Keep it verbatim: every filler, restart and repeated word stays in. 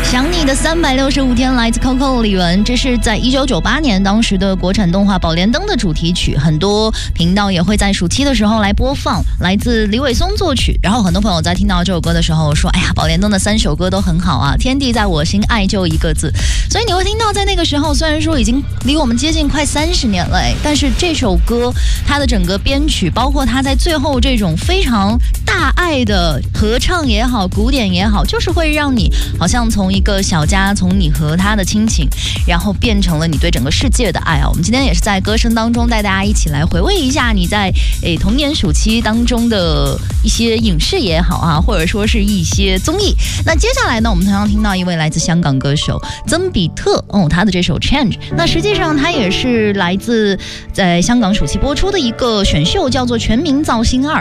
想你的三百六十五天来自 Coco 李玟，这是在一九九八年当时的国产动画《宝莲灯》的主题曲，很多频道也会在暑期的时候来播放，来自李伟松作曲。然后很多朋友在听到这首歌的时候说：“哎呀，《宝莲灯》的三首歌都很好啊，天地在我心，爱就一个字。”所以你会听到，在那个时候，虽然说已经离我们接近快三十年了，但是这首歌它的整个编曲，包括它在最后这种非常大爱的合唱也好，古典也好，就是会让你好像从一个小家，从你和他的亲情，然后变成了你对整个世界的爱啊！我们今天也是在歌声当中带大家一起来回味一下你在诶童年暑期当中的一些影视也好啊，或者说是一些综艺。那接下来呢，我们同样听到一位来自香港歌手曾比特哦，他的这首 Change， 那实际上他也是来自在香港暑期播出的一个选秀，叫做《全民造星二》。